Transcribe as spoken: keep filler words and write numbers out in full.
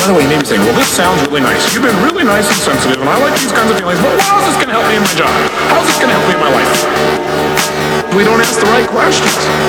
the way, you made me think, well, this sounds really nice. You've been really nice and sensitive, and I like these kinds of feelings, but how is this going to help me in my job? How is this going to help me in my life? We don't ask the right questions.